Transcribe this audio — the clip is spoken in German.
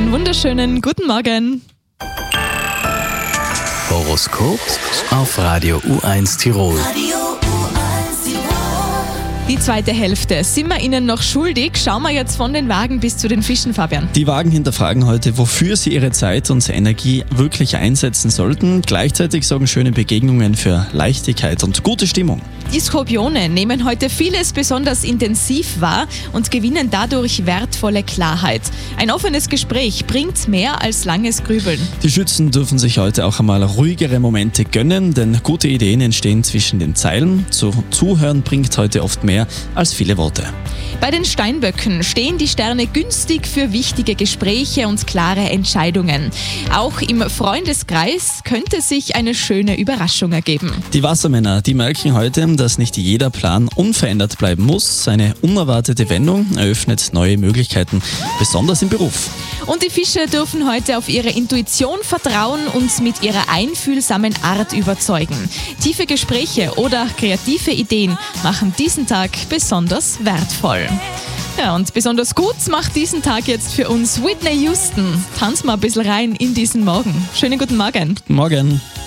einen wunderschönen guten Morgen. Horoskop auf Radio U1 Tirol. Die zweite Hälfte sind wir Ihnen noch schuldig. Schauen wir jetzt von den Wagen bis zu den Fischen, Fabian. Die Wagen hinterfragen heute, wofür sie ihre Zeit und Energie wirklich einsetzen sollten. Gleichzeitig sorgen schöne Begegnungen für Leichtigkeit und gute Stimmung. Die Skorpione nehmen heute vieles besonders intensiv wahr und gewinnen dadurch wertvolle Klarheit. Ein offenes Gespräch bringt mehr als langes Grübeln. Die Schützen dürfen sich heute auch einmal ruhigere Momente gönnen, denn gute Ideen entstehen zwischen den Zeilen. Zuhören bringt heute oft mehr als viele Worte. Bei den Steinböcken stehen die Sterne günstig für wichtige Gespräche und klare Entscheidungen. Auch im Freundeskreis könnte sich eine schöne Überraschung ergeben. Die Wassermänner, die merken heute, dass nicht jeder Plan unverändert bleiben muss. Eine unerwartete Wendung eröffnet neue Möglichkeiten, besonders im Beruf. Und die Fische dürfen heute auf ihre Intuition vertrauen und mit ihrer einfühlsamen Art überzeugen. Tiefe Gespräche oder kreative Ideen machen diesen Tag besonders wertvoll. Ja, und besonders gut macht diesen Tag jetzt für uns Whitney Houston. Tanzen wir ein bisschen rein in diesen Morgen. Schönen guten Morgen. Guten Morgen.